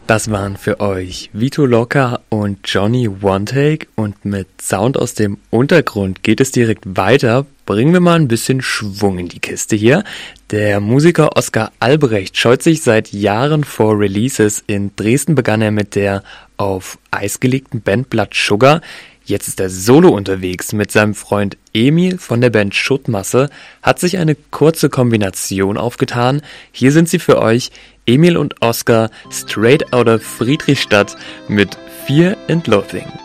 Das waren für euch Vito Locker und Johnny One Take, und mit Sound aus dem Untergrund geht es direkt weiter. Bringen wir mal ein bisschen Schwung in die Kiste hier. Der Musiker Oskar Albrecht scheut sich seit Jahren vor Releases. In Dresden begann er mit der auf Eis gelegten Band Blood Sugar. Jetzt ist er solo unterwegs mit seinem Freund Emil von der Band Schuttmasse. Hat sich eine kurze Kombination aufgetan. Hier sind sie für euch, Emil und Oskar, straight out of Friedrichstadt mit Fear and Loathing.